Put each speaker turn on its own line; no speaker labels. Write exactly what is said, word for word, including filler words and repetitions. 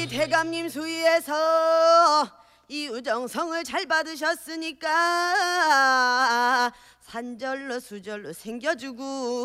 우리 대감님 수위에서 이 우정성을 잘 받으셨으니까 산절로 수절로 생겨주고